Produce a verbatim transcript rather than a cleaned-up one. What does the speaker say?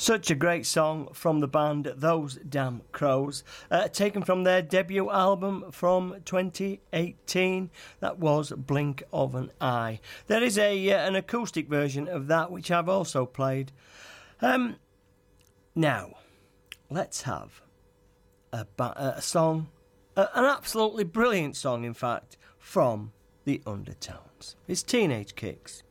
Such a great song from the band Those Damn Crows, uh, taken from their debut album from twenty eighteen. That was Blink of an Eye. There is a uh, an acoustic version of that which I've also played. Um, now, let's have a, ba- a song, a, an absolutely brilliant song, in fact, from the Undertones. It's Teenage Kicks.